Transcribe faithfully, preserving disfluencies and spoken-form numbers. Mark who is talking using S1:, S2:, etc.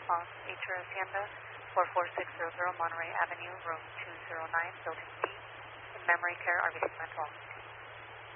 S1: Los Hacienda, four four six zero zero Monterey Avenue, room two zero nine, building B, in memory care, R B C Command twelve.